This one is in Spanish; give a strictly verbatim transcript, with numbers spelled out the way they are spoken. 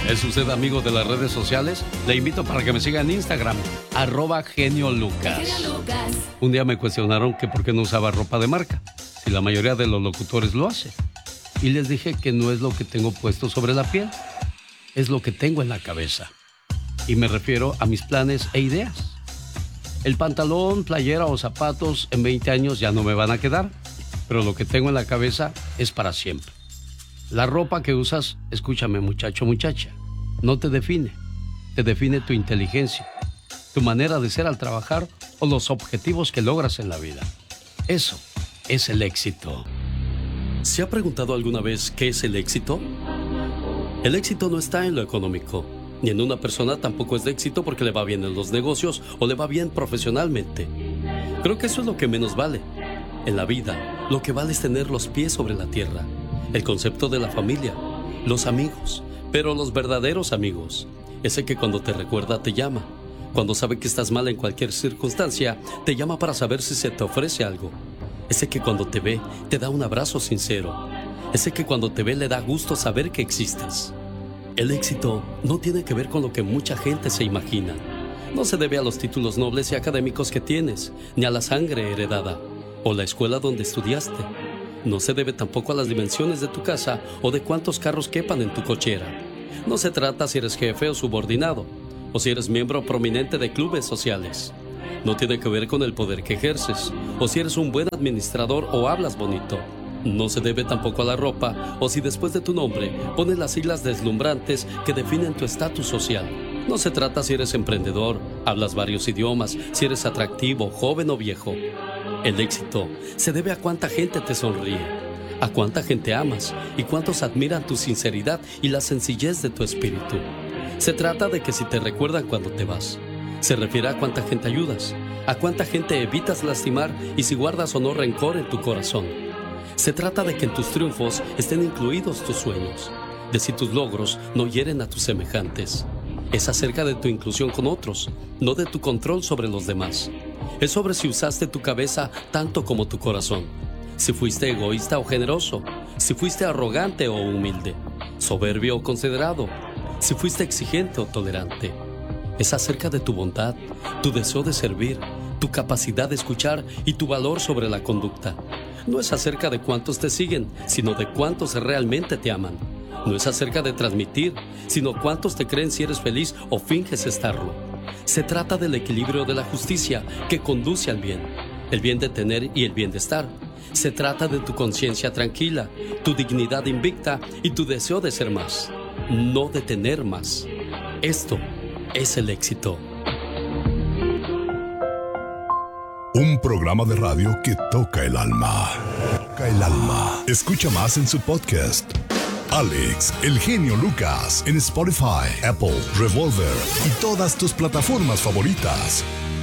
¿Es usted amigo de las redes sociales? Le invito para que me siga en Instagram, arroba Genio Lucas. Genio Lucas. Un día me cuestionaron que por qué no usaba ropa de marca, si la mayoría de los locutores lo hace. Y les dije que no es lo que tengo puesto sobre la piel, es lo que tengo en la cabeza. Y me refiero a mis planes e ideas. El pantalón, playera o zapatos en veinte años ya no me van a quedar, pero lo que tengo en la cabeza es para siempre. La ropa que usas, escúchame muchacho, muchacha, no te define. Te define tu inteligencia, tu manera de ser al trabajar o los objetivos que logras en la vida. Eso es el éxito. ¿Se ha preguntado alguna vez qué es el éxito? El éxito no está en lo económico, ni en una persona tampoco es de éxito porque le va bien en los negocios o le va bien profesionalmente. Creo que eso es lo que menos vale. En la vida, lo que vale es tener los pies sobre la tierra. El concepto de la familia, los amigos, pero los verdaderos amigos. Ese que cuando te recuerda te llama. Cuando sabe que estás mal en cualquier circunstancia, te llama para saber si se te ofrece algo. Ese que cuando te ve, te da un abrazo sincero. Ese que cuando te ve le da gusto saber que existes. El éxito no tiene que ver con lo que mucha gente se imagina. No se debe a los títulos nobles y académicos que tienes, ni a la sangre heredada, o la escuela donde estudiaste. No se debe tampoco a las dimensiones de tu casa o de cuántos carros quepan en tu cochera. No se trata si eres jefe o subordinado, o si eres miembro prominente de clubes sociales. No tiene que ver con el poder que ejerces, o si eres un buen administrador o hablas bonito. No se debe tampoco a la ropa, o si después de tu nombre pones las siglas deslumbrantes que definen tu estatus social. No se trata si eres emprendedor, hablas varios idiomas, si eres atractivo, joven o viejo. El éxito se debe a cuánta gente te sonríe, a cuánta gente amas y cuántos admiran tu sinceridad y la sencillez de tu espíritu. Se trata de que si te recuerdan cuando te vas, se refiere a cuánta gente ayudas, a cuánta gente evitas lastimar y si guardas o no rencor en tu corazón. Se trata de que en tus triunfos estén incluidos tus sueños, de si tus logros no hieren a tus semejantes. Es acerca de tu inclusión con otros, no de tu control sobre los demás. Es sobre si usaste tu cabeza tanto como tu corazón, si fuiste egoísta o generoso, si fuiste arrogante o humilde, soberbio o considerado, si fuiste exigente o tolerante. Es acerca de tu bondad, tu deseo de servir, tu capacidad de escuchar y tu valor sobre la conducta. No es acerca de cuántos te siguen, sino de cuántos realmente te aman. No es acerca de transmitir, sino cuántos te creen si eres feliz o finges estarlo. Se trata del equilibrio de la justicia que conduce al bien, el bien de tener y el bien de estar. Se trata de tu conciencia tranquila, tu dignidad invicta y tu deseo de ser más, no de tener más. Esto es el éxito. Un programa de radio que toca el alma. Toca el alma. Escucha más en su podcast. Alex, el genio Lucas, en Spotify, Apple, Revolver y todas tus plataformas favoritas.